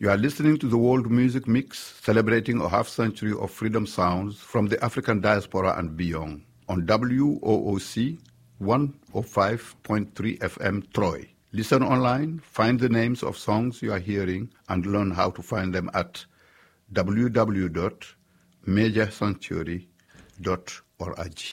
You are listening to the World Music Mix, celebrating a half-century of freedom sounds from the African diaspora and beyond, on WOOC 105.3 FM Troy. Listen online, find the names of songs you are hearing, and learn how to find them at www.majorsanctuary.org.